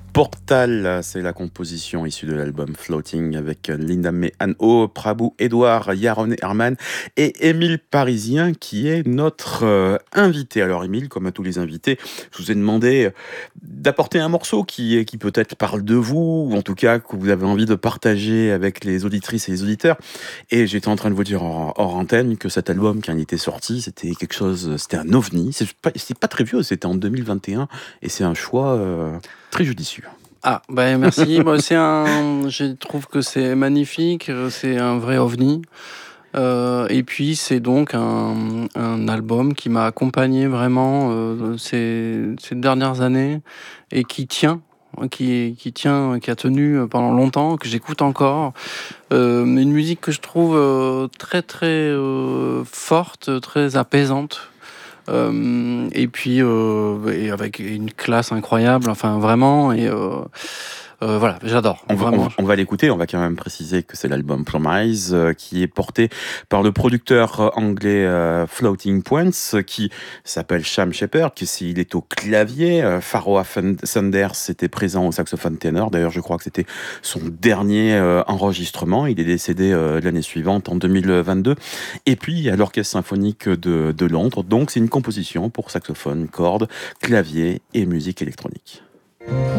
Portal, c'est la composition issue de l'album Floating avec Linda May Anho, Prabhu Edouard, Yaron Herman et Émile Parisien qui est notre invité. Alors Émile, comme à tous les invités, je vous ai demandé d'apporter un morceau qui peut-être parle de vous, ou en tout cas que vous avez envie de partager avec les auditrices et les auditeurs. Et j'étais en train de vous dire hors antenne que cet album qui en était sorti, c'était quelque chose, c'était un ovni. C'est pas très vieux, c'était en 2021 et c'est un choix très judicieux. Ah, ben merci. Moi, je trouve que c'est magnifique, c'est un vrai ovni. Et puis, c'est donc un album qui m'a accompagné vraiment ces dernières années et qui tient. Qui a tenu pendant longtemps, que j'écoute encore. Une musique que je trouve très très forte, très apaisante. Et puis et avec une classe incroyable, enfin vraiment. Voilà, j'adore. Vraiment. On va l'écouter, on va quand même préciser que c'est l'album Promise qui est porté par le producteur anglais Floating Points qui s'appelle Sham Shepherd, il est au clavier, Pharoah Sanders était présent au saxophone ténor, d'ailleurs je crois que c'était son dernier enregistrement, il est décédé l'année suivante en 2022, et puis à l'Orchestre Symphonique de Londres, donc c'est une composition pour saxophone, cordes, clavier et musique électronique.